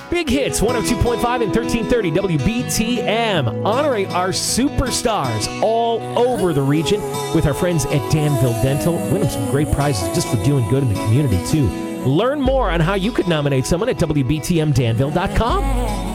Big Hits, 102.5 and 1330 WBTM, honoring our superstars all over the region with our friends at Danville Dental. Winning some great prizes just for doing good in the community, too. Learn more on how you could nominate someone at WBTMDanville.com.